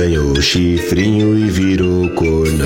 Ganhou o chifrinho e virou cornão.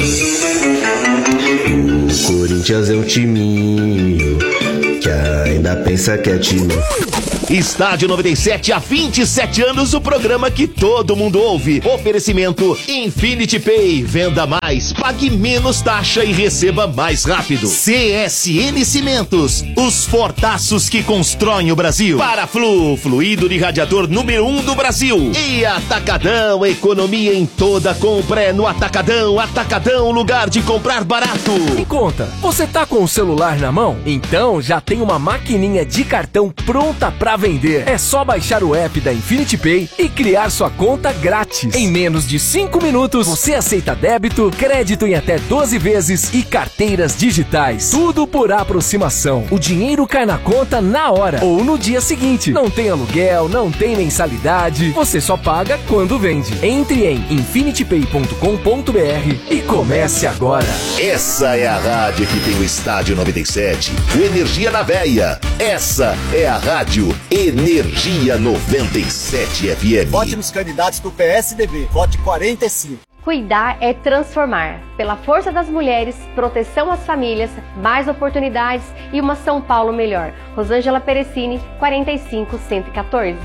O Corinthians é um timinho que ainda pensa que é timão. Estádio 97, há 27 anos, o programa que todo mundo ouve. Oferecimento Infinity Pay. Venda mais, pague menos taxa e receba mais rápido. CSN Cimentos, os fortaços que constroem o Brasil. Paraflu, fluido de radiador número 1 do Brasil. E Atacadão, economia em toda compra é no Atacadão. Atacadão, lugar de comprar barato. Me conta, você tá com o celular na mão? Então já tem uma maquininha de cartão pronta pra vender. É só baixar o app da Infinity Pay e criar sua conta grátis. Em menos de 5 minutos, você aceita débito, crédito em até 12 vezes e carteiras digitais. Tudo por aproximação. O dinheiro cai na conta na hora ou no dia seguinte. Não tem aluguel, não tem mensalidade. Você só paga quando vende. Entre em infinitypay.com.br e comece agora. Essa é a rádio que tem o Estádio 97. O Energia na Veia. Essa é a rádio Energia 97 FM. Vote nos candidatos do PSDB. Vote 45. Cuidar é transformar. Pela força das mulheres, proteção às famílias, mais oportunidades e uma São Paulo melhor. Rosângela Perecini, 45114.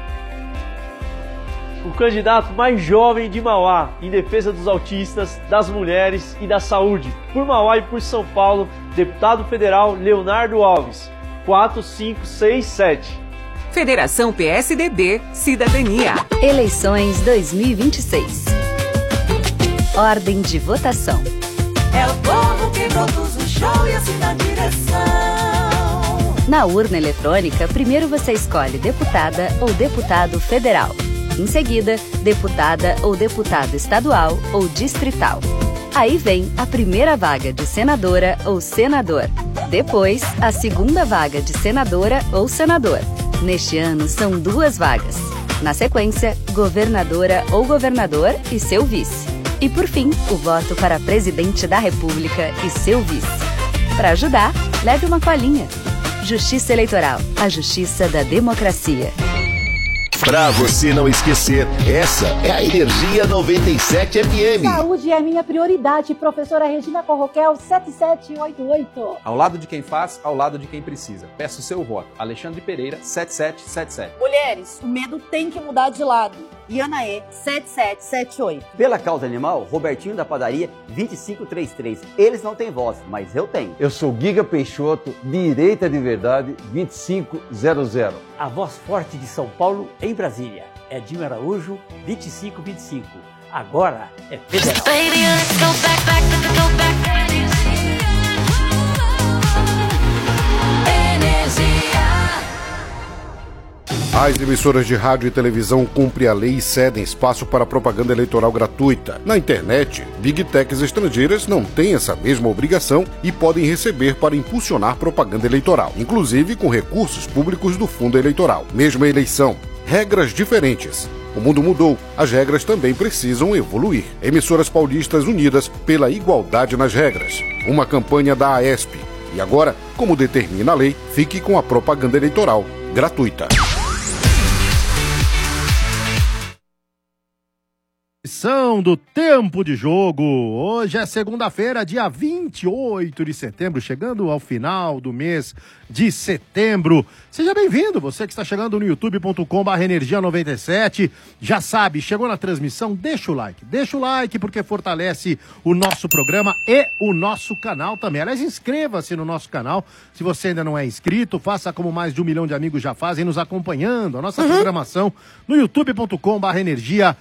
O candidato mais jovem de Mauá, em defesa dos autistas, das mulheres e da saúde. Por Mauá e por São Paulo, deputado federal Leonardo Alves, 4567. Federação PSDB Cidadania. Eleições 2026. Ordem de votação. É o povo que produz o show e assim na direção. Na urna eletrônica, primeiro você escolhe deputada ou deputado federal. Em seguida, deputada ou deputado estadual ou distrital. Aí vem a primeira vaga de senadora ou senador. Depois, a segunda vaga de senadora ou senador. Neste ano, são 2 vagas. Na sequência, governadora ou governador e seu vice. E por fim, o voto para presidente da República e seu vice. Para ajudar, leve uma colinha. Justiça Eleitoral, a justiça da democracia. Pra você não esquecer, essa é a Energia 97 FM. Saúde é minha prioridade, professora Regina Corroquel, 7788. Ao lado de quem faz, ao lado de quem precisa. Peço o seu voto. Alexandre Pereira, 7777. Mulheres, o medo tem que mudar de lado. Iana E, 7778. Pela causa animal, Robertinho da Padaria, 2533. Eles não têm voz, mas eu tenho. Eu sou Giga Peixoto, direita de verdade, 2500. A voz forte de São Paulo em Brasília. Edinho Araújo, 2525. Agora é federal. As emissoras de rádio e televisão cumprem a lei e cedem espaço para propaganda eleitoral gratuita. Na internet, Big Techs estrangeiras não têm essa mesma obrigação e podem receber para impulsionar propaganda eleitoral, inclusive com recursos públicos do fundo eleitoral. Mesma eleição, regras diferentes. O mundo mudou, as regras também precisam evoluir. Emissoras paulistas unidas pela igualdade nas regras. Uma campanha da AESP. E agora, como determina a lei, fique com a propaganda eleitoral gratuita. Edição do Tempo de Jogo. Hoje é segunda-feira, dia 28 de setembro, chegando ao final do mês de setembro. Seja bem-vindo, você que está chegando no youtube.com/energia97. Já sabe, chegou na transmissão, deixa o like porque fortalece o nosso programa e o nosso canal também. Aliás, inscreva-se no nosso canal, se você ainda não é inscrito, faça como mais de 1 milhão de amigos já fazem, nos acompanhando, a nossa programação no youtube.com/energia97.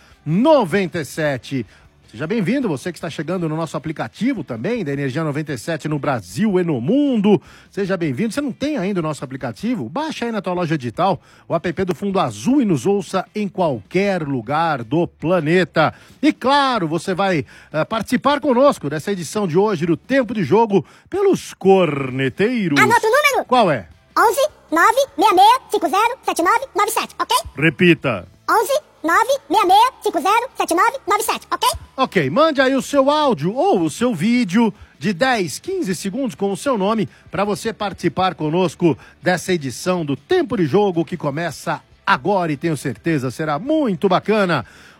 Seja bem-vindo, você que está chegando no nosso aplicativo também, da Energia 97 no Brasil e no mundo. Seja bem-vindo. Você não tem ainda o nosso aplicativo? Baixa aí na tua loja digital o app do Fundo Azul e nos ouça em qualquer lugar do planeta. E claro, você vai participar conosco dessa edição de hoje do Tempo de Jogo pelos corneteiros. Anota o número. Qual é? 11 966 50 7997, ok? Repita. 11 966507997, ok? Ok, mande aí o seu áudio ou o seu vídeo de 10, 15 segundos com o seu nome para você participar conosco dessa edição do Tempo de Jogo que começa agora e tenho certeza será muito bacana.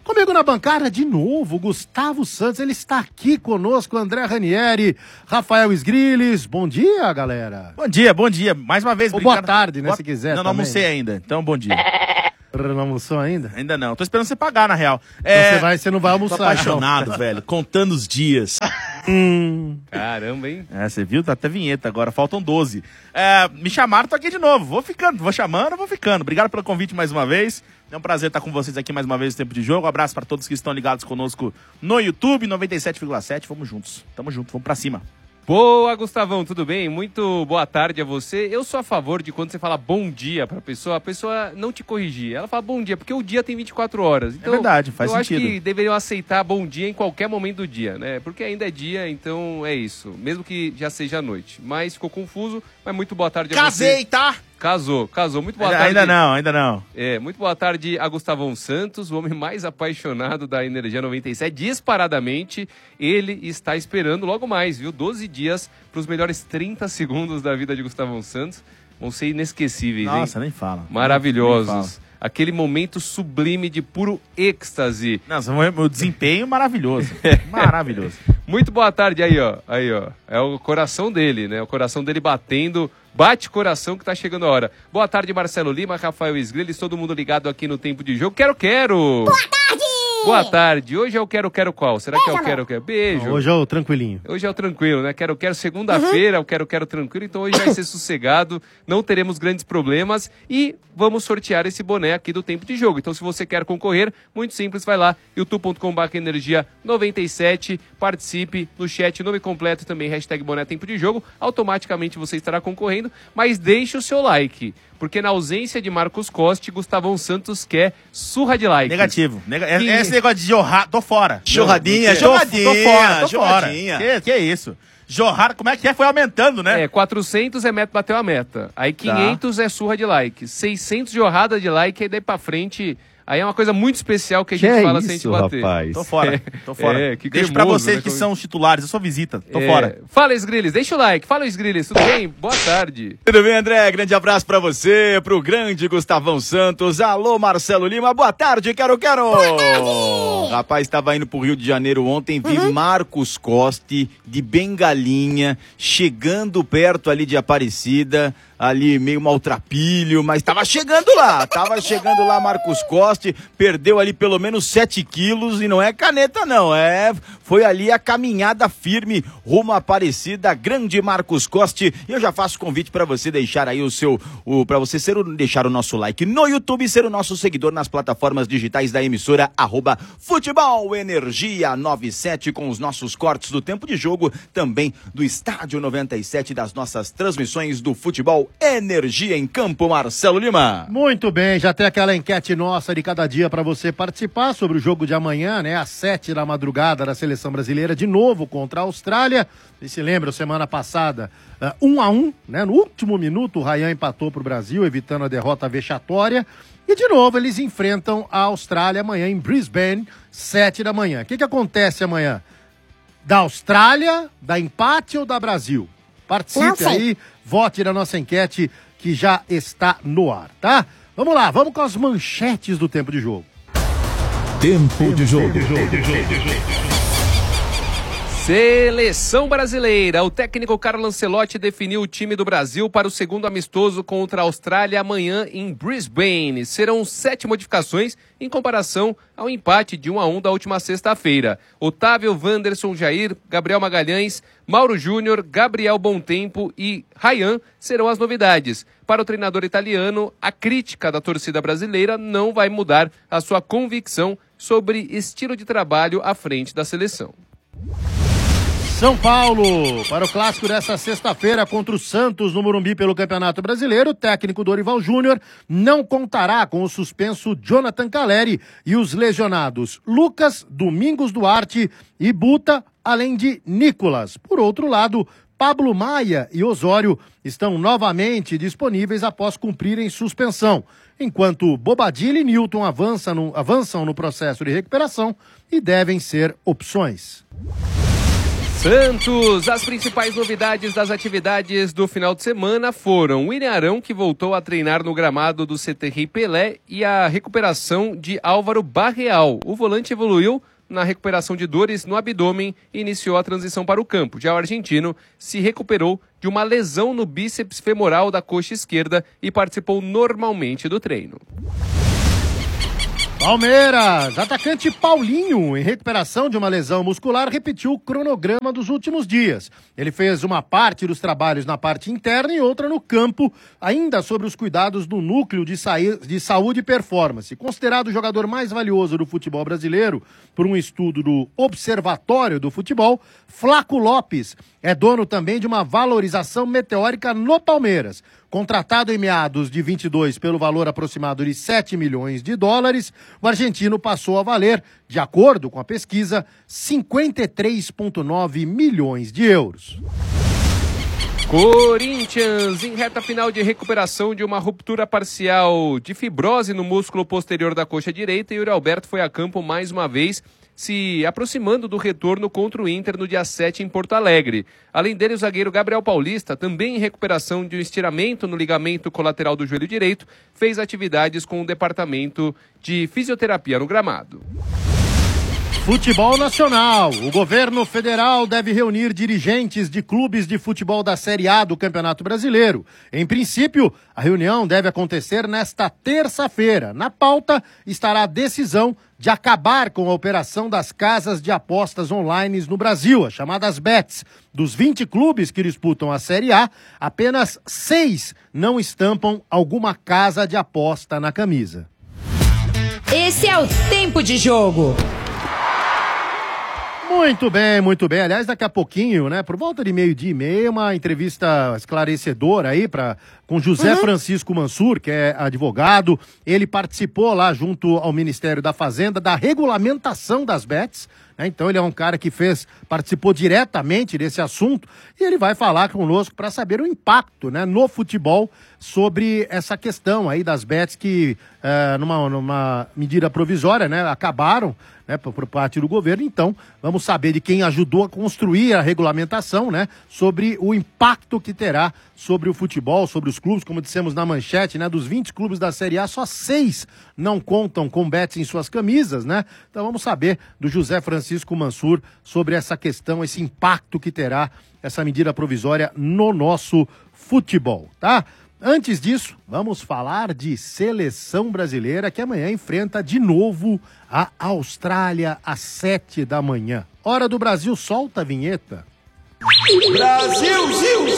Comigo na bancada, de novo, Gustavo Santos, ele está aqui conosco, André Ranieri, Rafael Sgrilles. Bom dia, galera. Bom dia. Mais uma vez, ou boa tarde, né, se quiser. Não almocei ainda, então bom dia. Não almoçou ainda? Ainda não, tô esperando você pagar, na real. Então você não vai almoçar. Tô apaixonado, não. velho, contando os dias. Caramba, hein? Você viu? Tá até vinheta agora, faltam 12. Me chamaram, tô aqui de novo, vou chamando, vou ficando. Obrigado pelo convite mais uma vez. É um prazer estar com vocês aqui mais uma vez no Tempo de Jogo. Um abraço para todos que estão ligados conosco no YouTube, 97,7. Vamos juntos, tamo junto, vamos pra cima. Boa, Gustavão, tudo bem? Muito boa tarde a você. Eu sou a favor de quando você fala bom dia pra pessoa, a pessoa não te corrigir. Ela fala bom dia, porque o dia tem 24 horas. Então, é verdade, faz sentido. Eu acho que deveriam aceitar bom dia em qualquer momento do dia, né? Porque ainda é dia, então é isso. Mesmo que já seja noite. Mas ficou confuso, mas muito boa tarde a você. Casei, tá? Casou. Muito boa tarde. Ainda não. Muito boa tarde a Gustavão Santos, o homem mais apaixonado da Energia 97. Disparadamente, ele está esperando logo mais, viu? 12 dias para os melhores 30 segundos da vida de Gustavão Santos. Vão ser inesquecíveis, hein? Nossa, nem fala. Maravilhosos. Nem fala. Aquele momento sublime de puro êxtase. Nossa, o desempenho maravilhoso. Maravilhoso. Muito boa tarde aí, ó. É o coração dele, né? O coração dele batendo. Bate coração que tá chegando a hora. Boa tarde, Marcelo Lima, Rafael Sgrilles, todo mundo ligado aqui no Tempo de Jogo. Quero! Boa tarde! Boa tarde. Hoje é o quero qual? Será que é o quero? Beijo. Hoje é o tranquilinho. Hoje é o tranquilo, né? Quero segunda-feira, o quero tranquilo. Então hoje vai ser sossegado, não teremos grandes problemas e vamos sortear esse boné aqui do Tempo de Jogo. Então se você quer concorrer, muito simples, vai lá, youtube.com/energia97, participe no chat, nome completo e também hashtag boné Tempo de Jogo. Automaticamente você estará concorrendo, mas deixe o seu like. Porque na ausência de Marcos Costa, Gustavão Santos quer surra de like. Negativo. Esse negócio de jorrar, tô fora. Chorradinha. Tô fora. Que é isso? Jorrar, como é que é? Foi aumentando, né? 400 é bateu a meta. Aí 500 é surra de like. 600 jorrada de like, aí daí pra frente... Aí é uma coisa muito especial que a gente fala sem a gente bater. Rapaz? Tô fora. Que deixa pra vocês, né, que são os titulares, eu sou visita, tô fora. Fala, Sgrilles, deixa o like. Fala, Sgrilles, tudo bem? Boa tarde. Tudo bem, André? Grande abraço pra você, pro grande Gustavão Santos. Alô, Marcelo Lima, boa tarde, quero. Boa tarde! Rapaz, tava indo pro Rio de Janeiro ontem, vi Marcos Costa de bengalinha, chegando perto ali de Aparecida, ali meio maltrapilho, mas tava chegando lá Marcos Costa, perdeu ali pelo menos 7 quilos e não é caneta não, foi ali a caminhada firme rumo à Aparecida, grande Marcos Costa. E eu já faço convite para você deixar aí para você deixar o nosso like no YouTube, ser o nosso seguidor nas plataformas digitais da emissora @Futebol Energia 97, com os nossos cortes do Tempo de Jogo, também do Estádio 97, das nossas transmissões do Futebol Energia em Campo. Marcelo Lima. Muito bem, já tem aquela enquete nossa de cada dia para você participar sobre o jogo de amanhã, né? Às 7 da madrugada da Seleção Brasileira, de novo contra a Austrália. Vocês se lembram, semana passada, 1-1, né? No último minuto, o Rayan empatou pro Brasil, evitando a derrota vexatória. E de novo eles enfrentam a Austrália amanhã em Brisbane, 7 da manhã. O que acontece amanhã? Da Austrália, da empate ou da Brasil? Participe aí, vote na nossa enquete que já está no ar, tá? Vamos lá, vamos com as manchetes do Tempo de Jogo. Tempo de Jogo. Seleção brasileira. O técnico Carlo Ancelotti definiu o time do Brasil para o segundo amistoso contra a Austrália amanhã em Brisbane. Serão 7 modificações em comparação ao empate de 1-1 da última sexta-feira. Otávio, Wanderson, Jair, Gabriel Magalhães, Mauro Júnior, Gabriel Bontempo e Rayan serão as novidades. Para o treinador italiano, a crítica da torcida brasileira não vai mudar a sua convicção sobre estilo de trabalho à frente da seleção. São Paulo, para o clássico dessa sexta-feira contra o Santos no Morumbi pelo Campeonato Brasileiro, o técnico Dorival Júnior não contará com o suspenso Jonathan Calleri e os lesionados Lucas, Domingos Duarte e Buta, além de Nicolas. Por outro lado, Pablo Maia e Osório estão novamente disponíveis após cumprirem suspensão, enquanto Bobadilla e Newton avançam no processo de recuperação e devem ser opções. Santos, as principais novidades das atividades do final de semana foram o William Arão, que voltou a treinar no gramado do CT Rei Pelé, e a recuperação de Álvaro Barreal. O volante evoluiu na recuperação de dores no abdômen e iniciou a transição para o campo. Já o argentino se recuperou de uma lesão no bíceps femoral da coxa esquerda e participou normalmente do treino. Palmeiras, atacante Paulinho, em recuperação de uma lesão muscular, repetiu o cronograma dos últimos dias. Ele fez uma parte dos trabalhos na parte interna e outra no campo, ainda sobre os cuidados do núcleo de saúde e performance. Considerado o jogador mais valioso do futebol brasileiro por um estudo do Observatório do Futebol, Flaco Lopes é dono também de uma valorização meteórica no Palmeiras. Contratado em meados de 22 pelo valor aproximado de 7 milhões de dólares, o argentino passou a valer, de acordo com a pesquisa, 53,9 milhões de euros. Corinthians, em reta final de recuperação de uma ruptura parcial de fibrose no músculo posterior da coxa direita, Yuri Alberto foi a campo mais uma vez, se aproximando do retorno contra o Inter no dia 7 em Porto Alegre. Além dele, o zagueiro Gabriel Paulista, também em recuperação de um estiramento no ligamento colateral do joelho direito, fez atividades com o departamento de fisioterapia no gramado. Futebol nacional. O governo federal deve reunir dirigentes de clubes de futebol da Série A do Campeonato Brasileiro. Em princípio, a reunião deve acontecer nesta terça-feira. Na pauta estará a decisão de acabar com a operação das casas de apostas online no Brasil, as chamadas bets. Dos 20 clubes que disputam a Série A, apenas 6 não estampam alguma casa de aposta na camisa. Esse é o Tempo de Jogo. Muito bem, muito bem. Aliás, daqui a pouquinho, né, por volta de 12:30, uma entrevista esclarecedora aí com José Francisco Mansur, que é advogado. Ele participou lá junto ao Ministério da Fazenda da regulamentação das bets. Então ele é um cara que participou diretamente desse assunto e ele vai falar conosco para saber o impacto, né, no futebol sobre essa questão aí das bets que numa medida provisória, né, acabaram, né, por parte do governo. Então vamos saber de quem ajudou a construir a regulamentação, né, sobre o impacto que terá sobre o futebol, sobre os clubes, como dissemos na manchete, né, dos 20 clubes da Série A, só 6 não contam com bets em suas camisas, né? Então vamos saber do José Francisco Mansur sobre essa questão, esse impacto que terá essa medida provisória no nosso futebol, tá? Antes disso, vamos falar de seleção brasileira, que amanhã enfrenta de novo a Austrália às 7 da manhã. Hora do Brasil, solta a vinheta. Brasil,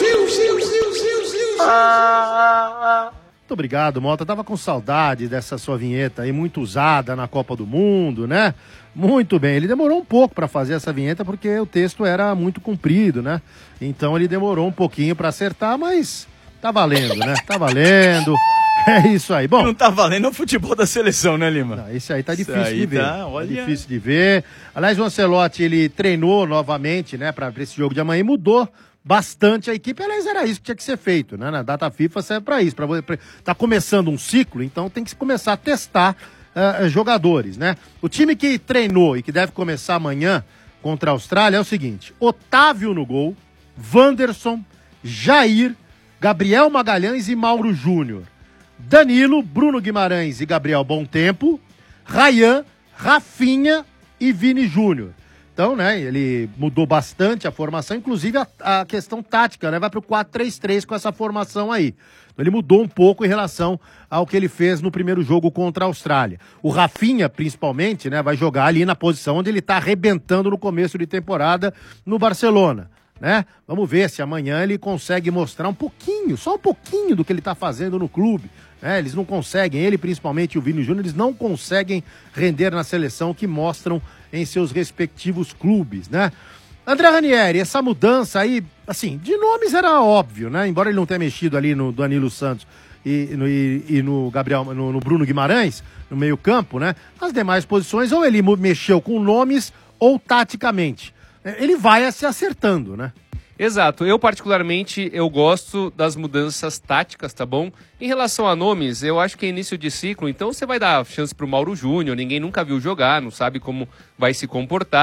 Muito obrigado, Mota. Tava com saudade dessa sua vinheta aí, muito usada na Copa do Mundo, né? Muito bem. Ele demorou um pouco para fazer essa vinheta porque o texto era muito comprido, né? Então ele demorou um pouquinho para acertar, mas tá valendo, né? Tá valendo. É isso aí. Bom, não tá valendo o futebol da seleção, né, Lima? Não, esse aí tá difícil de ver. Olha... Tá difícil de ver. Aliás, o Ancelotti, ele treinou novamente, né, para esse jogo de amanhã e mudou bastante a equipe. Aliás, era isso que tinha que ser feito, né? Na data FIFA serve para isso. Tá começando um ciclo, então tem que começar a testar jogadores, né? O time que treinou e que deve começar amanhã contra a Austrália é o seguinte: Otávio no gol, Wanderson, Jair, Gabriel Magalhães e Mauro Júnior. Danilo, Bruno Guimarães e Gabriel Bontempo, Ryan, Rafinha e Vini Júnior. Então, né, ele mudou bastante a formação, inclusive a questão tática, né, vai pro 4-3-3 com essa formação aí. Então, ele mudou um pouco em relação ao que ele fez no primeiro jogo contra a Austrália. O Rafinha, principalmente, né, vai jogar ali na posição onde ele tá arrebentando no começo de temporada no Barcelona, né? Vamos ver se amanhã ele consegue mostrar um pouquinho, só um pouquinho do que ele tá fazendo no clube. Eles não conseguem, ele principalmente e o Vini Júnior, eles não conseguem render na seleção que mostram em seus respectivos clubes, né? André Ranieri, essa mudança aí, assim, de nomes era óbvio, né? Embora ele não tenha mexido ali no Danilo Santos e no Gabriel, no Bruno Guimarães, no meio campo, né? As demais posições, ou ele mexeu com nomes ou taticamente. Ele vai se acertando, né? Exato, eu particularmente eu gosto das mudanças táticas, tá bom? Em relação a nomes, eu acho que é início de ciclo, então você vai dar chance pro Mauro Júnior, ninguém nunca viu jogar, não sabe como vai se comportar.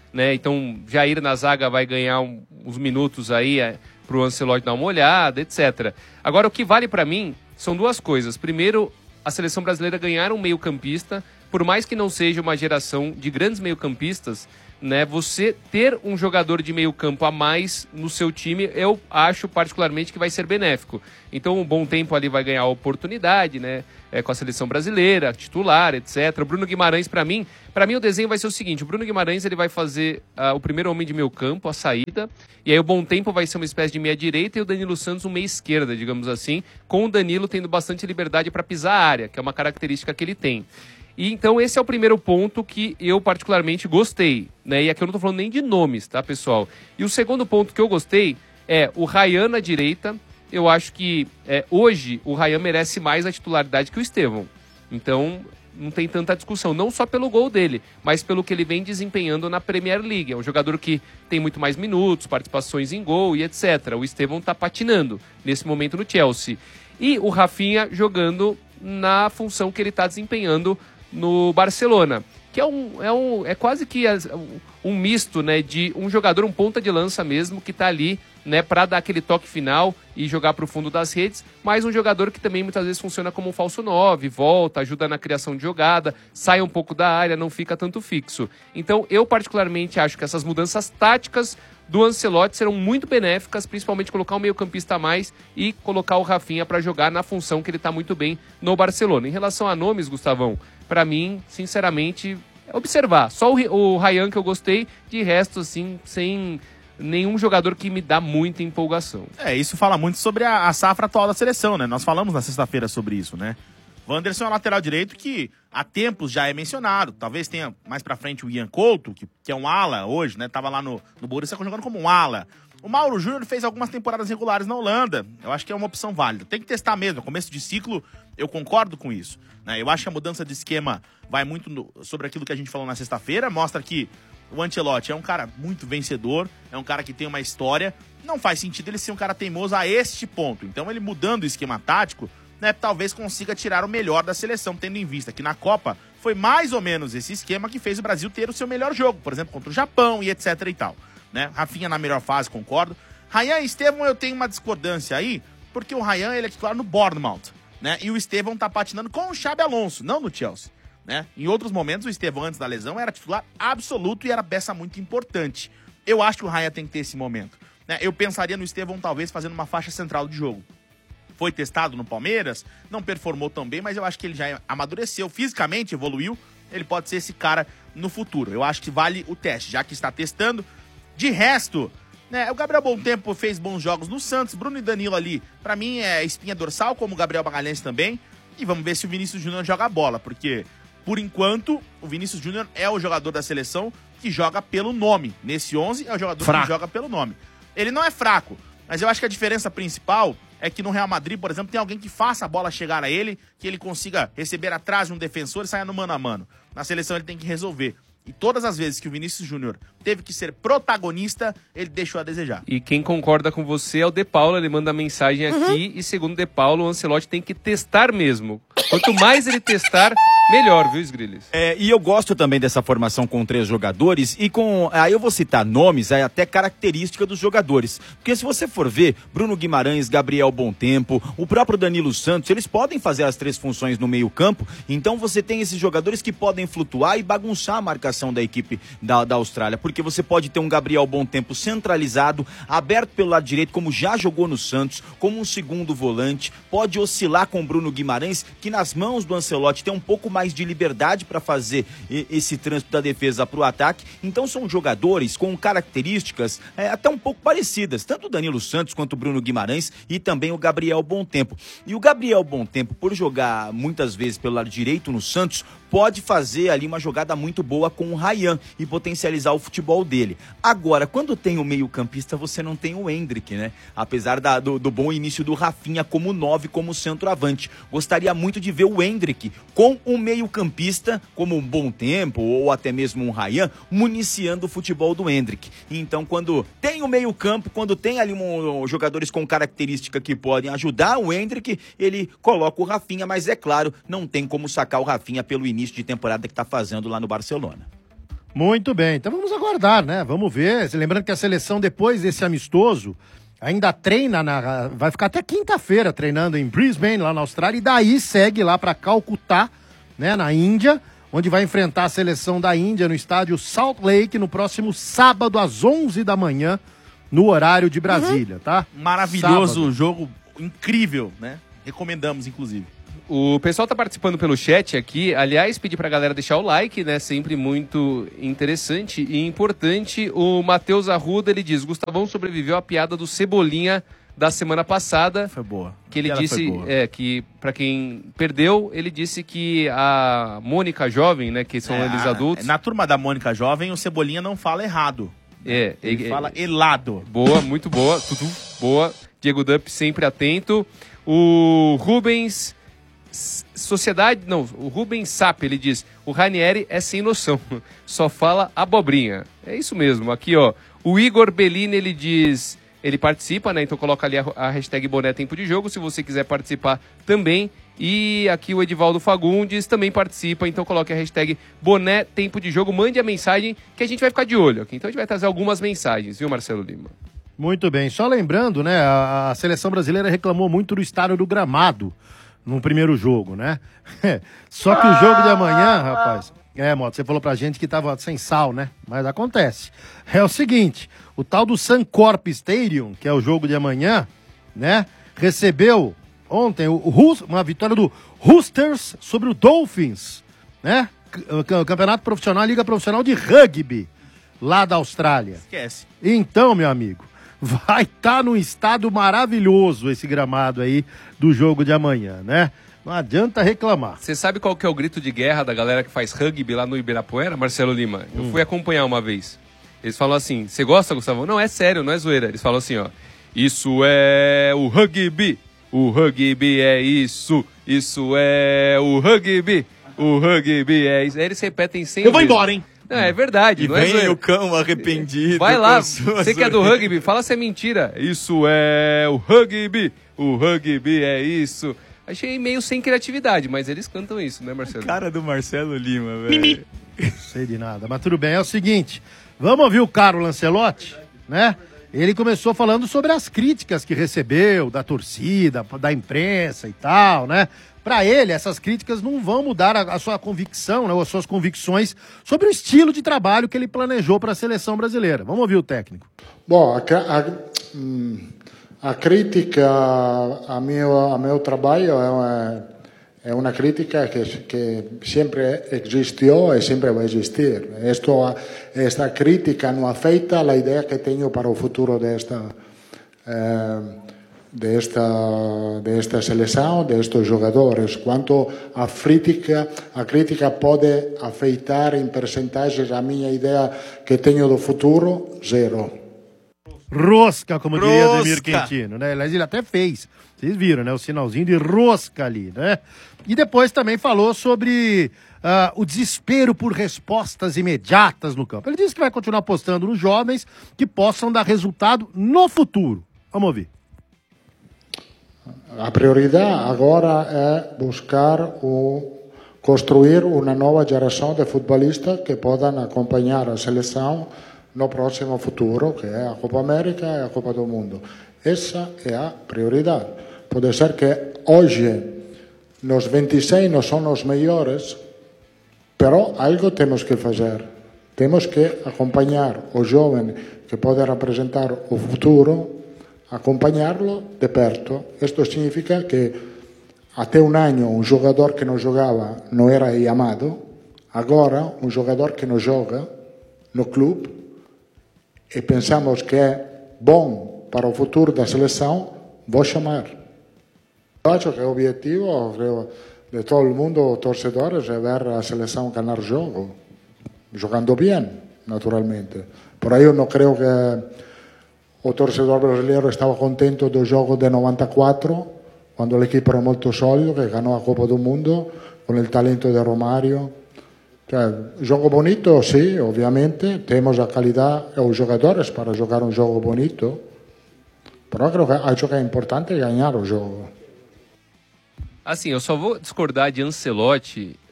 né? Então, Jair na zaga vai ganhar uns minutos aí pro Ancelotti dar uma olhada, etc. Agora, o que vale para mim são duas coisas. Primeiro, a seleção brasileira ganhar um meio-campista, por mais que não seja uma geração de grandes meio-campistas, né, você ter um jogador de meio campo a mais no seu time, eu acho particularmente que vai ser benéfico. Então, um bom tempo ali vai ganhar oportunidade, né, com a seleção brasileira, titular, etc. O Bruno Guimarães, para mim o desenho vai ser o seguinte: o Bruno Guimarães ele vai fazer o primeiro homem de meio campo, a saída, e aí o bom tempo vai ser uma espécie de meia direita e o Danilo Santos um meia esquerda, digamos assim, com o Danilo tendo bastante liberdade para pisar a área, que é uma característica que ele tem. E então esse é o primeiro ponto que eu particularmente gostei, né? E aqui eu não tô falando nem de nomes, tá, pessoal? E o segundo ponto que eu gostei é o Ryan na direita. Eu acho que hoje o Ryan merece mais a titularidade que o Estevão. Então não tem tanta discussão, não só pelo gol dele, mas pelo que ele vem desempenhando na Premier League. É um jogador que tem muito mais minutos, participações em gol e etc. O Estevão tá patinando nesse momento no Chelsea. E o Rafinha jogando na função que ele tá desempenhando no Barcelona, que é quase que um misto, né, de um jogador, um ponta de lança mesmo, que tá ali, né, para dar aquele toque final e jogar para o fundo das redes, mas um jogador que também muitas vezes funciona como um falso 9, volta, ajuda na criação de jogada, sai um pouco da área, não fica tanto fixo. Então eu particularmente acho que essas mudanças táticas do Ancelotti serão muito benéficas, principalmente colocar um meio-campista a mais e colocar o Rafinha para jogar na função que ele está muito bem no Barcelona. Em relação a nomes, Gustavão, para mim, sinceramente, observar. Só o Ryan que eu gostei, de resto, assim, sem nenhum jogador que me dá muita empolgação. Isso fala muito sobre a safra atual da seleção, né? Nós falamos na sexta-feira sobre isso, né? Wanderson é um lateral direito que há tempos já é mencionado. Talvez tenha mais pra frente o Ian Couto, que é um ala hoje, né? Tava lá no Borussia jogando como um ala. O Mauro Júnior fez algumas temporadas regulares na Holanda. Eu acho que é uma opção válida. Tem que testar mesmo. No começo de ciclo, eu concordo com isso, né? Eu acho que a mudança de esquema vai muito sobre aquilo que a gente falou na sexta-feira. Mostra que o Ancelotti é um cara muito vencedor, é um cara que tem uma história. Não faz sentido ele ser um cara teimoso a este ponto. Então, ele mudando o esquema tático, né, talvez consiga tirar o melhor da seleção, tendo em vista que na Copa foi mais ou menos esse esquema que fez o Brasil ter o seu melhor jogo, por exemplo, contra o Japão e etc e tal, né? Rafinha na melhor fase, concordo. Ryan e Estevão eu tenho uma discordância aí, porque o Ryan ele é titular no Bournemouth, né? E o Estevão tá patinando com o Xabi Alonso, não no Chelsea, né? Em outros momentos o Estevão antes da lesão era titular absoluto e era peça muito importante. Eu acho que o Ryan tem que ter esse momento, né? Eu pensaria no Estevão talvez fazendo uma faixa central de jogo. Foi testado no Palmeiras, não performou tão bem, mas eu acho que ele já amadureceu, fisicamente evoluiu, ele pode ser esse cara no futuro. Eu acho que vale o teste, já que está testando. De resto, né, o Gabriel Bom Tempo fez bons jogos no Santos, Bruno e Danilo ali, pra mim é espinha dorsal, como o Gabriel Magalhães também, e vamos ver se o Vinícius Júnior joga bola, porque, por enquanto, o Vinícius Júnior é o jogador da seleção que joga pelo nome. Nesse 11 é o jogador que joga pelo nome. Ele não é fraco, mas eu acho que a diferença principal é que no Real Madrid, por exemplo, tem alguém que faça a bola chegar a ele, que ele consiga receber atrás de um defensor e saia no mano a mano. Na seleção ele tem que resolver. E todas as vezes que o Vinícius Júnior teve que ser protagonista, ele deixou a desejar. E quem concorda com você é o De Paulo, ele manda mensagem aqui, e segundo o De Paulo, o Ancelotti tem que testar mesmo. Quanto mais ele testar, melhor, viu, Sgrilles? E eu gosto também dessa formação com 3 jogadores e com... Aí eu vou citar nomes, até característica dos jogadores. Porque se você for ver, Bruno Guimarães, Gabriel Bom Tempo, o próprio Danilo Santos, eles podem fazer as 3 funções no meio campo, então você tem esses jogadores que podem flutuar e bagunçar a marcação da equipe da Austrália, porque você pode ter um Gabriel Bom Tempo centralizado, aberto pelo lado direito, como já jogou no Santos, como um segundo volante, pode oscilar com o Bruno Guimarães, que nas mãos do Ancelotti tem um pouco mais de liberdade para fazer esse trânsito da defesa para o ataque. Então são jogadores com características até um pouco parecidas, tanto o Danilo Santos quanto o Bruno Guimarães e também o Gabriel Bom Tempo. E o Gabriel Bom Tempo, por jogar muitas vezes pelo lado direito no Santos, pode fazer ali uma jogada muito boa com o Ryan e potencializar o futebol dele. Agora, quando tem o meio-campista, você não tem o Endrick, né? Apesar do bom início do Rafinha como 9, como centroavante. Gostaria muito de ver o Endrick com um meio-campista, como um Bom Tempo ou até mesmo um Ryan, municiando o futebol do Endrick. Então, quando tem o meio-campo, quando tem ali jogadores com característica que podem ajudar o Endrick, ele coloca o Rafinha, mas é claro, não tem como sacar o Rafinha pelo início de temporada que está fazendo lá no Barcelona. Muito bem, então vamos aguardar, né? Vamos ver. Lembrando que a seleção, depois desse amistoso, ainda treina, vai ficar até quinta-feira treinando em Brisbane, lá na Austrália, e daí segue lá para Calcutá, né, na Índia, onde vai enfrentar a seleção da Índia no estádio Salt Lake no próximo sábado às 11 da manhã, no horário de Brasília, tá? Maravilhoso Sábado. jogo, incrível, né? Recomendamos, inclusive. O pessoal tá participando pelo chat aqui. Aliás, pedi pra galera deixar o like, né? Sempre muito interessante e importante. O Matheus Arruda, ele diz: Gustavão sobreviveu à piada do Cebolinha da semana passada. Foi boa. Que ele disse que, pra quem perdeu, ele disse que a Mônica Jovem, né? Que são eles adultos. Na turma da Mônica Jovem, o Cebolinha não fala errado. Ele fala helado. Boa, muito boa. Tudo boa. Diego Dupp sempre atento. O Rubens... o Rubens Sap, ele diz: o Ranieri é sem noção, só fala abobrinha. É isso mesmo, aqui ó, o Igor Bellini, ele diz, ele participa, né, então coloca ali a hashtag Boné Tempo de Jogo, se você quiser participar também. E aqui o Edivaldo Fagundes também participa, então coloque a hashtag Boné Tempo de Jogo, mande a mensagem que a gente vai ficar de olho aqui. Então a gente vai trazer algumas mensagens, viu, Marcelo Lima? Muito bem, só lembrando, né, a seleção brasileira reclamou muito do estado do gramado no primeiro jogo, né? Só que o jogo de amanhã, rapaz... Mota, você falou pra gente que tava sem sal, né? Mas acontece. É o seguinte, o tal do Suncorp Stadium, que é o jogo de amanhã, né? Recebeu ontem uma vitória do Roosters sobre o Dolphins, né? O Campeonato Profissional, Liga Profissional de Rugby, lá da Austrália. Esquece. Então, meu amigo, vai estar num estado maravilhoso esse gramado aí do jogo de amanhã, né? Não adianta reclamar. Você sabe qual que é o grito de guerra da galera que faz rugby lá no Ibirapuera, Marcelo Lima? Eu fui acompanhar uma vez. Eles falam assim: você gosta, Gustavo? Não, é sério, não é zoeira. Eles falam assim, ó: isso é o rugby é isso é o rugby é isso. Aí eles repetem sempre. Eu vou embora, hein? Não, é verdade. E não vem é o cão arrependido. Vai lá, você que é do rugby, fala se é mentira. Isso é o rugby é isso. Achei meio sem criatividade, mas eles cantam isso, né, Marcelo? Cara do Marcelo Lima, velho. Sei de nada, mas tudo bem. É o seguinte, vamos ouvir o Carlo Ancelotti, né? Ele começou falando sobre as críticas que recebeu da torcida, da imprensa e tal, né? Para ele, essas críticas não vão mudar a sua convicção, né, ou as suas convicções sobre o estilo de trabalho que ele planejou para a seleção brasileira. Vamos ouvir o técnico. Bom, a crítica a meu trabalho é uma crítica que sempre existiu e sempre vai existir. Esta crítica não afeta a ideia que tenho para o futuro desta seleção, destes jogadores. Quanto à crítica pode afetar em percentagens a minha ideia que tenho do futuro, zero. Rosca, como diria Ademir Quintino, né? Aliás, ele até fez. Vocês viram, né? O sinalzinho de rosca ali, né? E depois também falou sobre o desespero por respostas imediatas no campo. Ele disse que vai continuar apostando nos jovens que possam dar resultado no futuro. Vamos ouvir. A prioridade agora é buscar construir uma nova geração de futebolistas que possam acompanhar a seleção no próximo futuro, que é a Copa América e a Copa do Mundo. Essa é a prioridade. Pode ser que hoje, nos 26 não são os melhores, mas algo temos que fazer. Temos que acompanhar o jovem que pode representar o futuro, acompanhá-lo de perto. Isto significa que até um ano um jogador que não jogava não era chamado, agora um jogador que não joga no clube e pensamos que é bom para o futuro da seleção, vou chamar. Eu acho que o objetivo de todo mundo, torcedores, é ver a seleção ganhar jogo, jogando bem, naturalmente. Por aí eu não creio que o torcedor brasileiro estava contente do jogo de 94, quando a equipe era muito sólido, que ganhou a Copa do Mundo, com o talento de Romário. Jogo bonito, sim, obviamente. Temos a qualidade e os jogadores para jogar um jogo bonito. Mas acho que é importante ganhar o jogo. Assim, eu só vou discordar de Ancelotti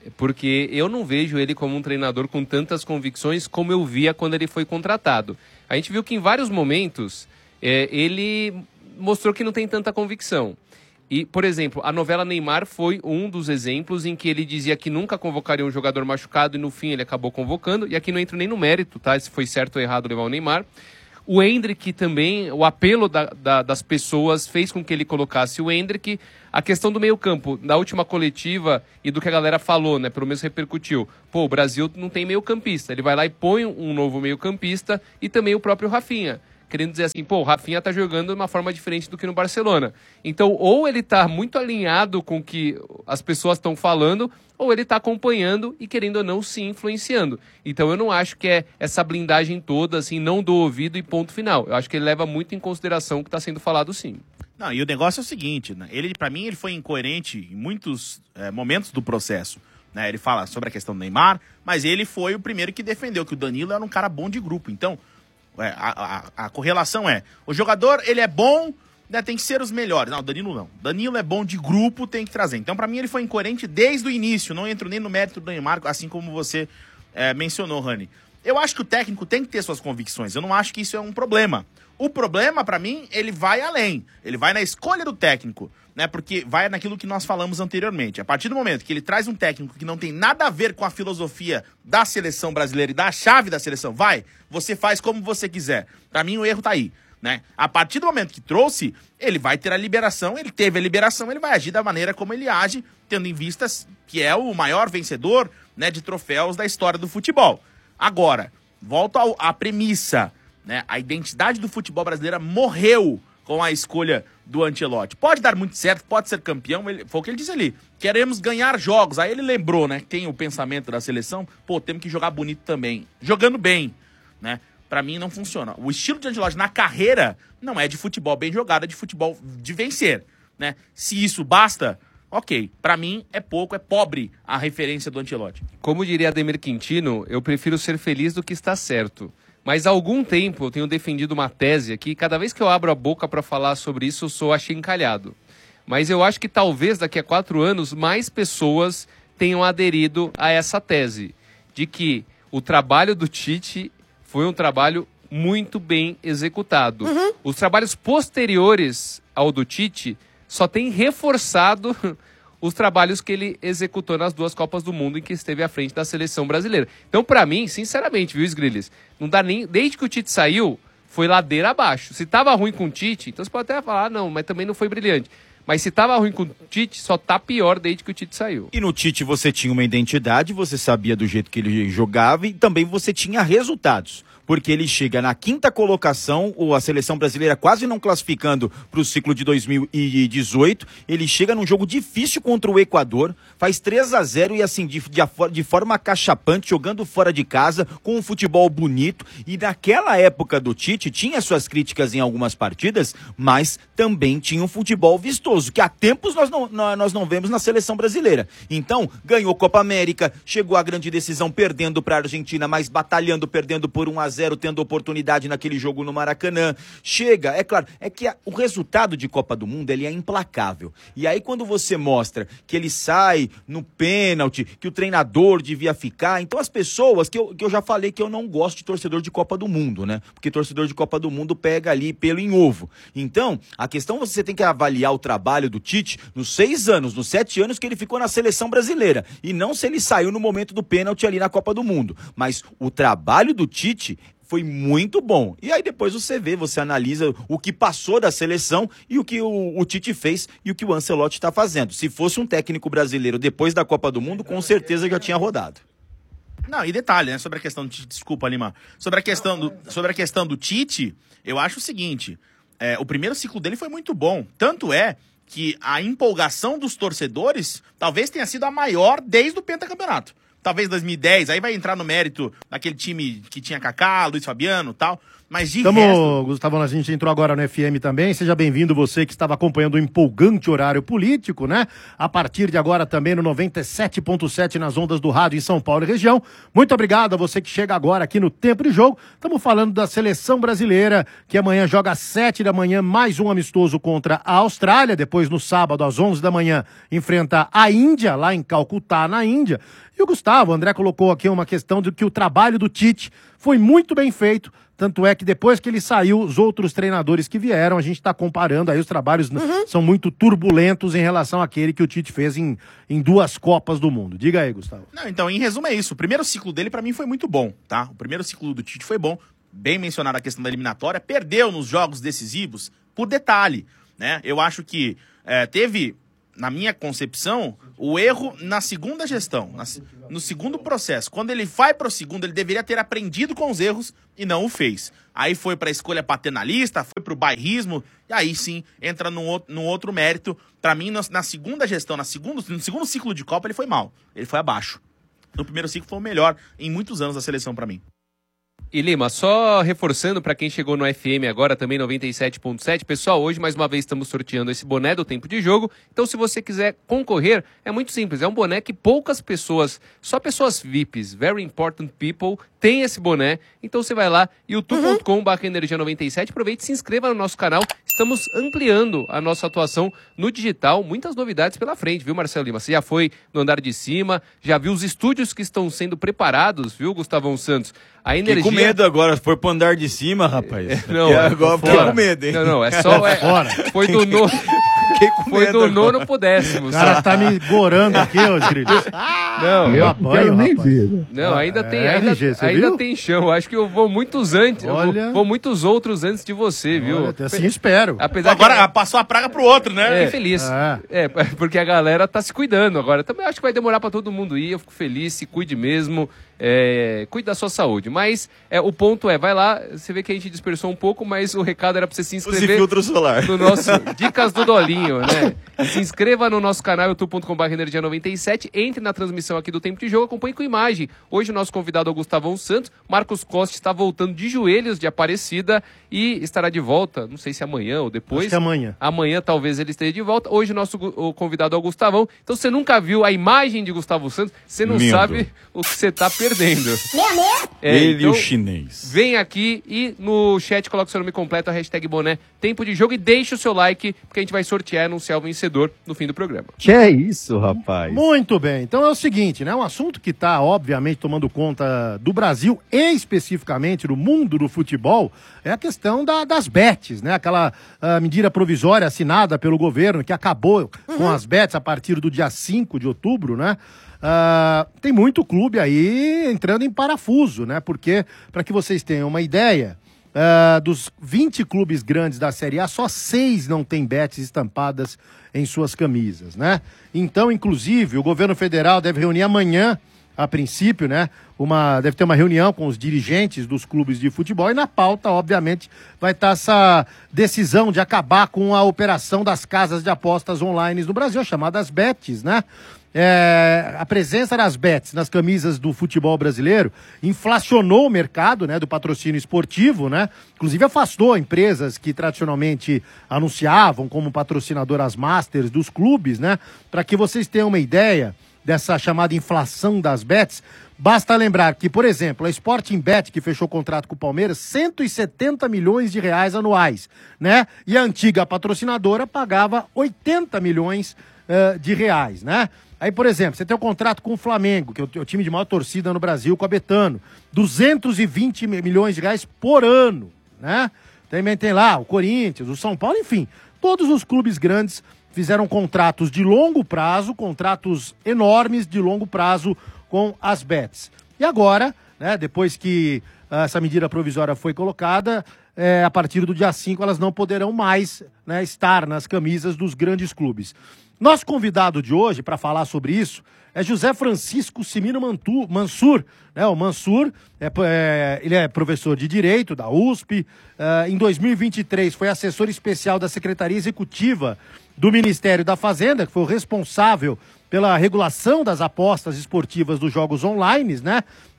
porque eu não vejo ele como um treinador com tantas convicções como eu via quando ele foi contratado. A gente viu que em vários momentos ele mostrou que não tem tanta convicção. E, por exemplo, a novela Neymar foi um dos exemplos em que ele dizia que nunca convocaria um jogador machucado e no fim ele acabou convocando. E aqui não entro nem no mérito, tá? Se foi certo ou errado levar o Neymar. O Endrick também, o apelo das pessoas fez com que ele colocasse o Endrick. A questão do meio-campo, na última coletiva e do que a galera falou, né? Pelo menos repercutiu. Pô, o Brasil não tem meio-campista. Ele vai lá e põe um novo meio-campista e também o próprio Rafinha. Querendo dizer assim, pô, o Rafinha tá jogando de uma forma diferente do que no Barcelona. Então, ou ele tá muito alinhado com o que as pessoas estão falando, ou ele tá acompanhando e, querendo ou não, se influenciando. Então, eu não acho que é essa blindagem toda, assim, não do ouvido e ponto final. Eu acho que ele leva muito em consideração o que tá sendo falado, sim. Não, e o negócio é o seguinte, né? Pra mim, ele foi incoerente em muitos momentos do processo. Né? Ele fala sobre a questão do Neymar, mas ele foi o primeiro que defendeu que o Danilo era um cara bom de grupo. Então, a correlação é, o jogador, ele é bom, né, tem que ser os melhores. Não, Danilo não. Danilo é bom de grupo, tem que trazer. Então, pra mim, ele foi incoerente desde o início. Não entro nem no mérito do Neymar, assim como você mencionou, Rani. Eu acho que o técnico tem que ter suas convicções. Eu não acho que isso é um problema. O problema, pra mim, ele vai além. Ele vai na escolha do técnico, né? Porque vai naquilo que nós falamos anteriormente. A partir do momento que ele traz um técnico que não tem nada a ver com a filosofia da seleção brasileira e da chave da seleção, você faz como você quiser. Pra mim, o erro tá aí, né? A partir do momento que trouxe, ele vai ter a liberação, ele teve a liberação, ele vai agir da maneira como ele age, tendo em vistas que é o maior vencedor, né, de troféus da história do futebol. Agora, volto à premissa, né? A identidade do futebol brasileiro morreu com a escolha do Ancelotti. Pode dar muito certo, pode ser campeão, foi o que ele disse ali. Queremos ganhar jogos. Aí ele lembrou, né? Tem o pensamento da seleção, pô, temos que jogar bonito também. Jogando bem, né? Pra mim não funciona. O estilo de Ancelotti na carreira não é de futebol bem jogado, é de futebol de vencer, né? Se isso basta, ok. Pra mim é pouco, é pobre a referência do Ancelotti. Como diria Ademir Quintino, eu prefiro ser feliz do que estar certo. Mas há algum tempo eu tenho defendido uma tese aqui, cada vez que eu abro a boca para falar sobre isso, eu sou achincalhado. Mas eu acho que talvez daqui a 4 anos mais pessoas tenham aderido a essa tese, de que o trabalho do Tite foi um trabalho muito bem executado. Os trabalhos posteriores ao do Tite só têm reforçado os trabalhos que ele executou nas 2 Copas do Mundo em que esteve à frente da seleção brasileira. Então, pra mim, sinceramente, viu, Sgrilles? Não dá nem... Desde que o Tite saiu, foi ladeira abaixo. Se tava ruim com o Tite, então você pode até falar, não, mas também não foi brilhante. Mas se tava ruim com o Tite, só tá pior desde que o Tite saiu. E no Tite você tinha uma identidade, você sabia do jeito que ele jogava e também você tinha resultados. Porque ele chega na 5ª colocação, a seleção brasileira quase não classificando para o ciclo de 2018. Ele chega num jogo difícil contra o Equador, faz 3-0 e assim, de forma acachapante, jogando fora de casa, com um futebol bonito. E naquela época do Tite, tinha suas críticas em algumas partidas, mas também tinha um futebol vistoso, que há tempos nós não vemos na seleção brasileira. Então, ganhou Copa América, chegou à grande decisão perdendo para a Argentina, mas batalhando, perdendo por 1-0, tendo oportunidade naquele jogo no Maracanã. Chega, é claro, é que o resultado de Copa do Mundo, ele é implacável. E aí quando você mostra que ele sai no pênalti, que o treinador devia ficar, então as pessoas, que eu já falei que eu não gosto de torcedor de Copa do Mundo, né? Porque torcedor de Copa do Mundo pega ali pelo em ovo. Então, a questão você tem que avaliar o trabalho do Tite nos 6 anos, nos 7 anos que ele ficou na seleção brasileira. E não se ele saiu no momento do pênalti ali na Copa do Mundo. Mas o trabalho do Tite foi muito bom. E aí depois você analisa o que passou da seleção e o que o Tite fez e o que o Ancelotti está fazendo. Se fosse um técnico brasileiro depois da Copa do Mundo, com certeza já tinha rodado. Não, e detalhe, né, sobre a questão do Tite, desculpa, Lima, sobre a questão do Tite, eu acho o seguinte, o primeiro ciclo dele foi muito bom, tanto é que a empolgação dos torcedores talvez tenha sido a maior desde o pentacampeonato. Talvez 2010, aí vai entrar no mérito daquele time que tinha Kaká, Luiz Fabiano e tal. Mas de resto... Gustavo, a gente entrou agora no FM também. Seja bem-vindo você que estava acompanhando o empolgante horário político, né? A partir de agora também no 97.7 nas ondas do rádio em São Paulo e região. Muito obrigado a você que chega agora aqui no Tempo de Jogo. Estamos falando da seleção brasileira, que amanhã joga às 7 da manhã, mais um amistoso contra a Austrália. Depois, no sábado, às 11 da manhã, enfrenta a Índia, lá em Calcutá, na Índia. E o Gustavo, o André colocou aqui uma questão de que o trabalho do Tite foi muito bem feito. Tanto é que depois que ele saiu, os outros treinadores que vieram, a gente está comparando aí, os trabalhos são muito turbulentos em relação àquele que o Tite fez em 2 Copas do Mundo. Diga aí, Gustavo. Não, então, em resumo é isso. O primeiro ciclo dele, pra mim, foi muito bom, tá? O primeiro ciclo do Tite foi bom. Bem mencionada a questão da eliminatória. Perdeu nos jogos decisivos por detalhe, né? Eu acho que teve... Na minha concepção, o erro na segunda gestão, no segundo processo. Quando ele vai para o segundo, ele deveria ter aprendido com os erros e não o fez. Aí foi para a escolha paternalista, foi para o bairrismo, e aí sim entra num outro mérito. Para mim, na segunda gestão, no segundo ciclo de Copa, ele foi mal, ele foi abaixo. No primeiro ciclo foi o melhor em muitos anos da seleção para mim. E Lima, só reforçando para quem chegou no FM agora, também 97.7, pessoal, hoje mais uma vez estamos sorteando esse boné do Tempo de Jogo, então se você quiser concorrer, é muito simples, é um boné que poucas pessoas, só pessoas VIPs, Very Important People, tem esse boné, então você vai lá, youtube.com/energia97, aproveite e se inscreva no nosso canal, estamos ampliando a nossa atuação no digital, muitas novidades pela frente, viu, Marcelo Lima? Você já foi no andar de cima, já viu os estúdios que estão sendo preparados, viu, Gustavão Santos? A energia... Fiquei com medo agora, foi pro andar de cima, rapaz. Não, agora fiquei com medo, hein? Não, é só... Foi do nono... Foi do nono pro 10º. O cara tá me gorando aqui, ô Grilhos. Não, eu quero nem ver. Não, ainda tem chão. Acho que eu vou muitos antes. Olha... Vou muitos outros antes de você, viu? Olha, assim espero. Apesar agora passou a praga pro outro, né? Fiquei feliz. Porque a galera tá se cuidando agora. Também acho que vai demorar pra todo mundo ir. Eu fico feliz, se cuide mesmo. Cuide da sua saúde. Mas o ponto vai lá, você vê que a gente dispersou um pouco, mas o recado era pra você se inscrever. Use filtro solar. No nosso Dicas do Dolinho, né? Se inscreva no nosso canal youtube.com/energia97, entre na transmissão aqui do Tempo de Jogo, acompanhe com imagem. Hoje o nosso convidado é o Gustavão Santos, Marcos Costa está voltando de joelhos de Aparecida e estará de volta, não sei se amanhã ou depois. Acho que amanhã. Amanhã talvez ele esteja de volta. Hoje o convidado é o Gustavão. Então você nunca viu a imagem de Gustavo Santos, você não sabe o que você está perdendo. Ele e o chinês. Vem aqui e no chat coloca o seu nome completo, a hashtag boné Tempo de Jogo e deixa o seu like, porque a gente vai sortear e anunciar o vencedor no fim do programa. Que é isso, rapaz? Muito bem, então é o seguinte, né? Um assunto que está, obviamente, tomando conta do Brasil e especificamente do mundo do futebol é a questão das bets, né? Aquela medida provisória assinada pelo governo que acabou com as bets a partir do dia 5 de outubro, né? Tem muito clube aí entrando em parafuso, né? Porque, para que vocês tenham uma ideia, dos 20 clubes grandes da Série A, só 6 não tem bets estampadas em suas camisas, né? Então, inclusive, o governo federal deve reunir amanhã, a princípio, né? Deve ter uma reunião com os dirigentes dos clubes de futebol e na pauta, obviamente, vai estar essa decisão de acabar com a operação das casas de apostas online no Brasil, chamadas bets, né? A presença das bets nas camisas do futebol brasileiro inflacionou o mercado, né, do patrocínio esportivo, né? Inclusive afastou empresas que tradicionalmente anunciavam como patrocinadoras masters dos clubes, né? Para que vocês tenham uma ideia dessa chamada inflação das bets, basta lembrar que, por exemplo, a Sporting Bet, que fechou contrato com o Palmeiras, 170 milhões de reais anuais, né? E a antiga patrocinadora pagava 80 milhões de reais, né? Aí, por exemplo, você tem um contrato com o Flamengo, que é o time de maior torcida no Brasil, com a Betano, 220 milhões de reais por ano, né? Também tem lá o Corinthians, o São Paulo, enfim, todos os clubes grandes fizeram contratos de longo prazo, contratos enormes de longo prazo com as bets. E agora, né, depois que essa medida provisória foi colocada, a partir do dia 5 elas não poderão mais, né, estar nas camisas dos grandes clubes. Nosso convidado de hoje para falar sobre isso é José Francisco Cimino Mansur. Né? O Mansur, ele é professor de Direito da USP. Em 2023 foi assessor especial da Secretaria Executiva do Ministério da Fazenda, que foi o responsável pela regulação das apostas esportivas dos jogos online, né?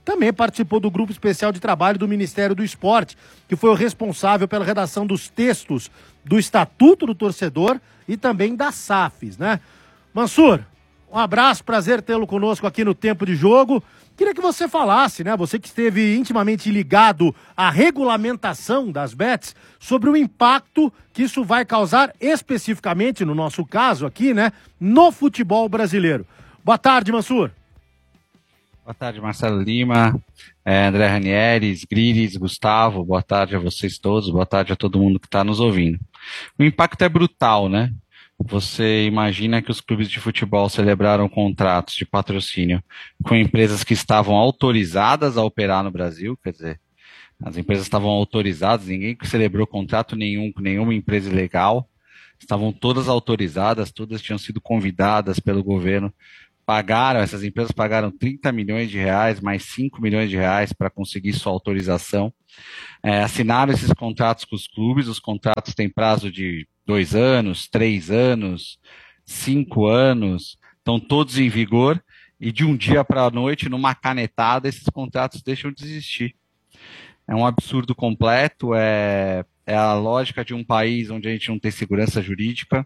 também participou do grupo especial de trabalho do Ministério do Esporte, que foi o responsável pela redação dos textos do Estatuto do Torcedor e também das SAFs, né? Mansur, um abraço, prazer tê-lo conosco aqui no Tempo de Jogo. Queria que você falasse, né, você que esteve intimamente ligado à regulamentação das bets, sobre o impacto que isso vai causar especificamente, no nosso caso aqui, né, no futebol brasileiro. Boa tarde, Mansur. Boa tarde, Marcelo Lima, André Ranieri, Griris, Gustavo, boa tarde a vocês todos, boa tarde a todo mundo que está nos ouvindo. O impacto é brutal, né? Você imagina que os clubes de futebol celebraram contratos de patrocínio com empresas que estavam autorizadas a operar no Brasil, quer dizer, as empresas estavam autorizadas, ninguém celebrou contrato nenhum com nenhuma empresa ilegal, estavam todas autorizadas, todas tinham sido convidadas pelo governo, essas empresas pagaram 30 milhões de reais, mais 5 milhões de reais para conseguir sua autorização, assinaram esses contratos com os clubes, os contratos têm prazo de 2 anos, 3 anos, 5 anos, estão todos em vigor e de um dia para a noite, numa canetada, esses contratos deixam de existir. É um absurdo completo, é a lógica de um país onde a gente não tem segurança jurídica,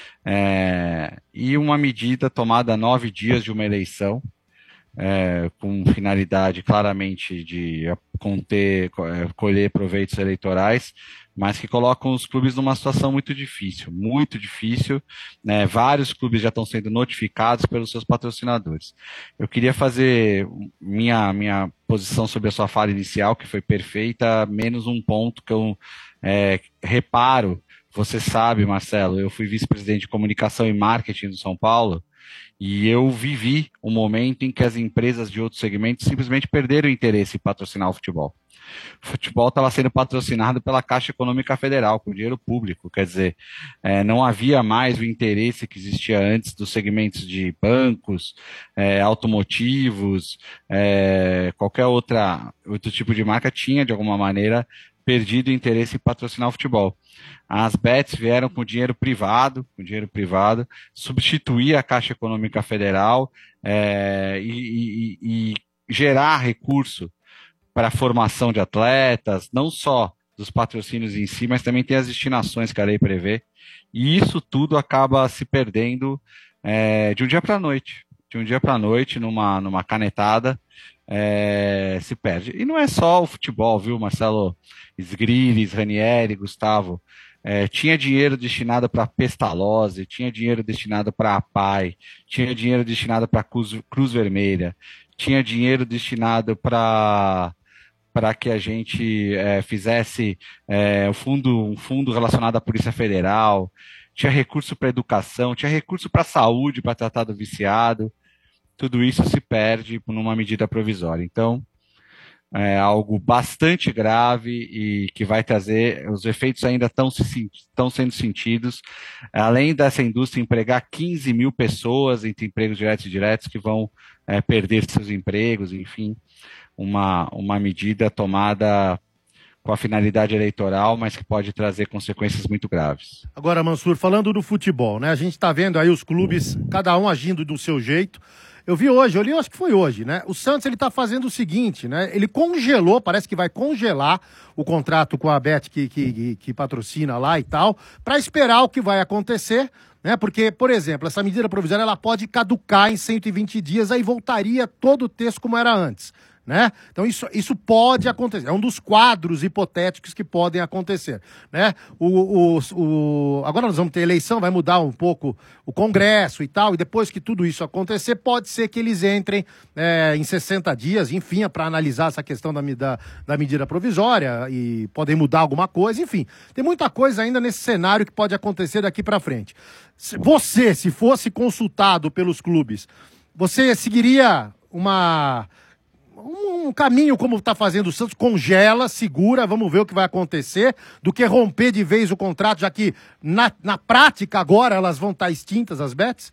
e uma medida tomada 9 dias de uma eleição, com finalidade claramente de colher proveitos eleitorais, mas que colocam os clubes numa situação muito difícil, né? Vários clubes já estão sendo notificados pelos seus patrocinadores. Eu queria fazer minha posição sobre a sua fala inicial, que foi perfeita, menos um ponto que eu reparo. Você sabe, Marcelo, eu fui vice-presidente de comunicação e marketing do São Paulo, e eu vivi um momento em que as empresas de outros segmentos simplesmente perderam o interesse em patrocinar o futebol. O futebol estava sendo patrocinado pela Caixa Econômica Federal, com dinheiro público, quer dizer, não havia mais o interesse que existia antes dos segmentos de bancos, automotivos, qualquer outro tipo de marca tinha, de alguma maneira, perdido o interesse em patrocinar o futebol. As bets vieram com dinheiro privado, substituir a Caixa Econômica Federal e gerar recurso para a formação de atletas, não só dos patrocínios em si, mas também tem as destinações que a lei prevê, e isso tudo acaba se perdendo de um dia para a noite. De um dia para a noite, numa canetada, se perde. E não é só o futebol, viu, Marcelo? Griris, Ranieri, Gustavo. Tinha dinheiro destinado para Pestalozzi, tinha dinheiro destinado para APAI, tinha dinheiro destinado para Cruz Vermelha, tinha dinheiro destinado para que a gente fizesse um fundo relacionado à Polícia Federal, tinha recurso para educação, tinha recurso para saúde, para tratar do viciado. Tudo isso se perde numa medida provisória. Então, é algo bastante grave e que vai trazer, os efeitos ainda estão sendo sentidos, além dessa indústria empregar 15 mil pessoas entre empregos diretos e indiretos que vão perder seus empregos, enfim, uma medida tomada com a finalidade eleitoral, mas que pode trazer consequências muito graves. Agora, Mansur, falando do futebol, né? A gente está vendo aí os clubes, cada um agindo do seu jeito. Eu li, acho que foi hoje, né? O Santos, ele tá fazendo o seguinte, né? Ele congelou, parece que vai congelar o contrato com a Bet que patrocina lá e tal, para esperar o que vai acontecer, né? Porque, por exemplo, essa medida provisória, ela pode caducar em 120 dias, aí voltaria todo o texto como era antes, né? Então isso pode acontecer, é um dos quadros hipotéticos que podem acontecer, né? Agora nós vamos ter eleição, vai mudar um pouco o Congresso e tal, e depois que tudo isso acontecer, pode ser que eles entrem em 60 dias, enfim, para analisar essa questão da medida provisória e podem mudar alguma coisa, enfim, tem muita coisa ainda nesse cenário que pode acontecer daqui para frente. Você, se fosse consultado pelos clubes, você seguiria um caminho como está fazendo o Santos, congela, segura, vamos ver o que vai acontecer, do que romper de vez o contrato, já que na prática agora elas vão estar extintas, as bets?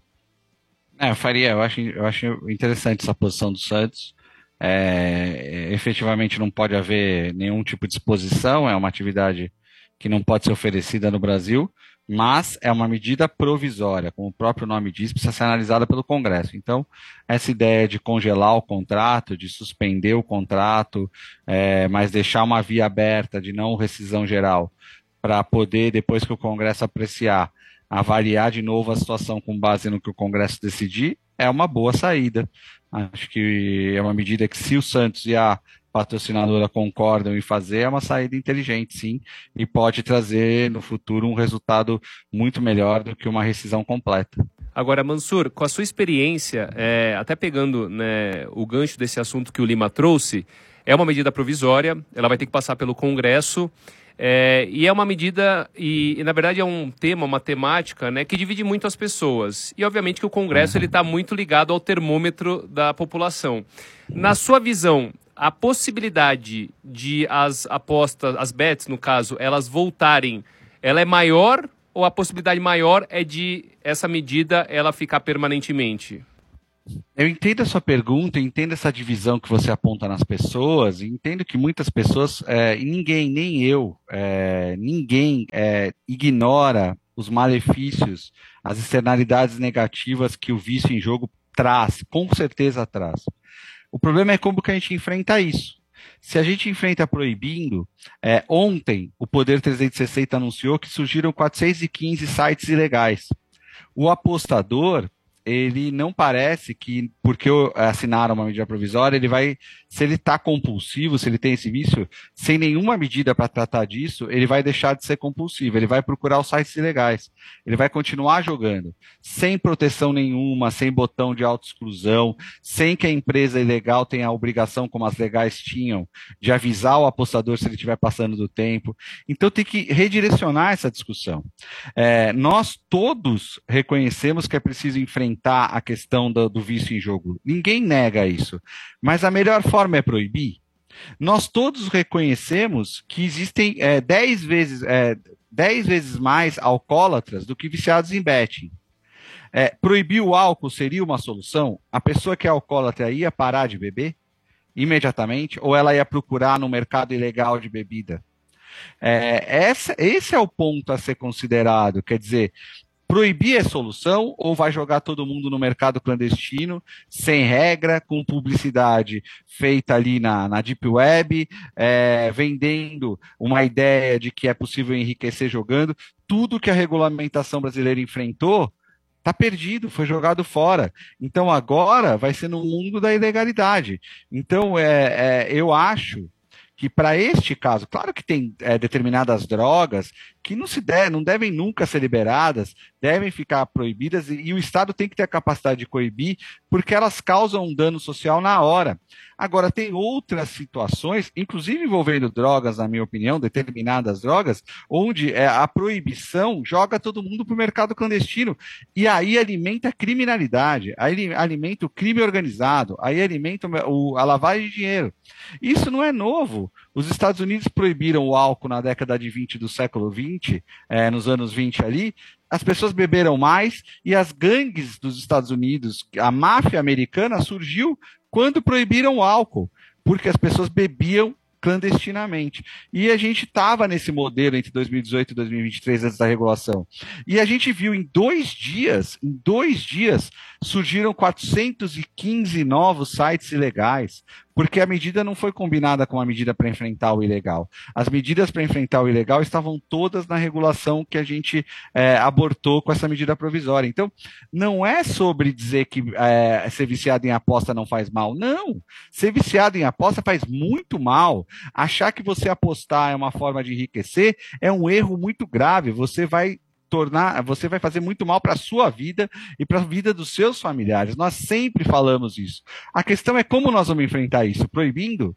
Eu acho interessante essa posição do Santos. Efetivamente não pode haver nenhum tipo de exposição, é uma atividade que não pode ser oferecida no Brasil, Mas é uma medida provisória, como o próprio nome diz, precisa ser analisada pelo Congresso. Então, essa ideia de congelar o contrato, de suspender o contrato, mas deixar uma via aberta de não rescisão geral, para poder, depois que o Congresso apreciar, avaliar de novo a situação com base no que o Congresso decidir, é uma boa saída. Acho que é uma medida que, se o Santos e a patrocinadora concordam em fazer, é uma saída inteligente, sim, e pode trazer no futuro um resultado muito melhor do que uma rescisão completa. Agora, Mansur, com a sua experiência, até pegando, né, o gancho desse assunto que o Lima trouxe, é uma medida provisória, ela vai ter que passar pelo Congresso, e é uma medida, e na verdade é um tema, uma temática, né, que divide muito as pessoas. E obviamente que o Congresso está muito ligado ao termômetro da população. Na sua visão, a possibilidade de as apostas, as bets no caso, elas voltarem, ela é maior, ou a possibilidade maior é de essa medida ela ficar permanentemente? Eu entendo a sua pergunta, entendo essa divisão que você aponta nas pessoas, entendo que muitas pessoas, e ninguém, nem eu, ninguém ignora os malefícios, as externalidades negativas que o vício em jogo traz, com certeza traz. O problema é como que a gente enfrenta isso. Se a gente enfrenta proibindo, ontem o Poder 360 anunciou que surgiram 415 sites ilegais. O apostador, ele não parece que, porque assinaram uma medida provisória, ele vai, se ele está compulsivo, se ele tem esse vício, sem nenhuma medida para tratar disso, ele vai deixar de ser compulsivo, ele vai procurar os sites ilegais, ele vai continuar jogando, sem proteção nenhuma, sem botão de autoexclusão, sem que a empresa ilegal tenha a obrigação, como as legais tinham, de avisar o apostador se ele estiver passando do tempo. Então tem que redirecionar essa discussão. Nós todos reconhecemos que é preciso enfrentar a questão do vício em jogo. Ninguém nega isso. Mas a melhor forma é proibir? Nós todos reconhecemos que existem 10 vezes mais alcoólatras do que viciados em betting. Proibir o álcool seria uma solução? A pessoa que é alcoólatra ia parar de beber imediatamente? Ou ela ia procurar no mercado ilegal de bebida? Esse é o ponto a ser considerado. Quer dizer, proibir é solução ou vai jogar todo mundo no mercado clandestino, sem regra, com publicidade feita ali na Deep Web, vendendo uma ideia de que é possível enriquecer jogando? Tudo que a regulamentação brasileira enfrentou está perdido, foi jogado fora. Então agora vai ser no mundo da ilegalidade. Então eu acho que para este caso, claro que tem determinadas drogas que não devem nunca ser liberadas, devem ficar proibidas e o Estado tem que ter a capacidade de coibir porque elas causam um dano social na hora. Agora, tem outras situações, inclusive envolvendo drogas, na minha opinião, determinadas drogas, onde a proibição joga todo mundo para o mercado clandestino e aí alimenta a criminalidade, aí alimenta o crime organizado, aí alimenta a lavagem de dinheiro. Isso não é novo. Os Estados Unidos proibiram o álcool na década de 20 do século 20, nos anos 20 ali, as pessoas beberam mais e as gangues dos Estados Unidos, a máfia americana surgiu quando proibiram o álcool, porque as pessoas bebiam clandestinamente. E a gente estava nesse modelo entre 2018 e 2023, antes da regulação. E a gente viu em dois dias, surgiram 415 novos sites ilegais, porque a medida não foi combinada com a medida para enfrentar o ilegal. As medidas para enfrentar o ilegal estavam todas na regulação que a gente abortou com essa medida provisória. Então, não é sobre dizer que ser viciado em aposta não faz mal. Não! Ser viciado em aposta faz muito mal. Achar que você apostar é uma forma de enriquecer é um erro muito grave. Você vai fazer muito mal para a sua vida e para a vida dos seus familiares. Nós sempre falamos isso. A questão é como nós vamos enfrentar isso? Proibindo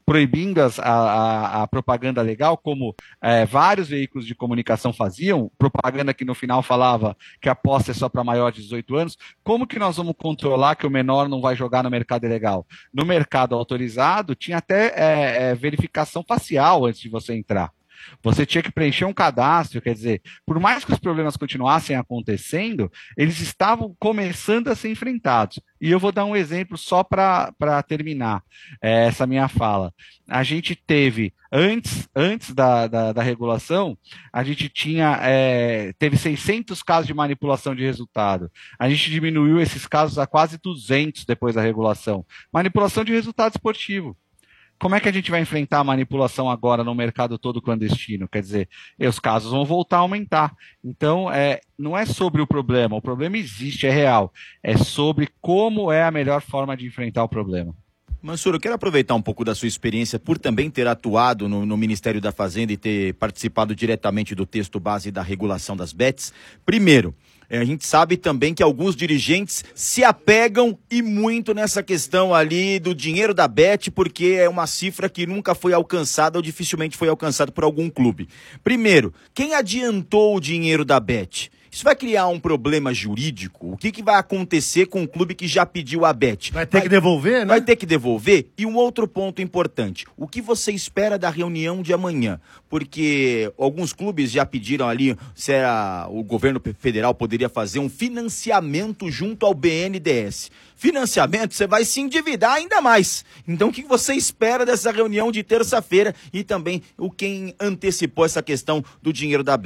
a propaganda legal, como vários veículos de comunicação faziam, propaganda que no final falava que a aposta é só para maior de 18 anos, como que nós vamos controlar que o menor não vai jogar no mercado ilegal? No mercado autorizado, tinha até verificação facial antes de você entrar. Você tinha que preencher um cadastro, quer dizer, por mais que os problemas continuassem acontecendo, eles estavam começando a ser enfrentados. E eu vou dar um exemplo só para terminar essa minha fala. A gente teve, antes da regulação, a gente teve 600 casos de manipulação de resultado. A gente diminuiu esses casos a quase 200 depois da regulação. Manipulação de resultado esportivo. Como é que a gente vai enfrentar a manipulação agora no mercado todo clandestino? Quer dizer, os casos vão voltar a aumentar. Então, não é sobre o problema existe, é real. É sobre como é a melhor forma de enfrentar o problema. Mansur, eu quero aproveitar um pouco da sua experiência por também ter atuado no Ministério da Fazenda e ter participado diretamente do texto base da regulação das bets. Primeiro, a gente sabe também que alguns dirigentes se apegam e muito nessa questão ali do dinheiro da bet, porque é uma cifra que nunca foi alcançada ou dificilmente foi alcançada por algum clube. Primeiro, quem adiantou o dinheiro da bet? Isso vai criar um problema jurídico? O que vai acontecer com o clube que já pediu a bet? Vai ter que devolver, né? Vai ter que devolver. E um outro ponto importante. O que você espera da reunião de amanhã? Porque alguns clubes já pediram ali se o governo federal poderia fazer um financiamento junto ao BNDES. Financiamento, você vai se endividar ainda mais. Então, o que você espera dessa reunião de terça-feira? E também quem antecipou essa questão do dinheiro da bet?